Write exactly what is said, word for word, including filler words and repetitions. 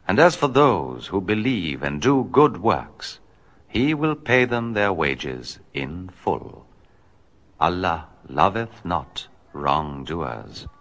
And as for those who believe and do good works, He will pay them their wages in full. Allah loveth not wrongdoers.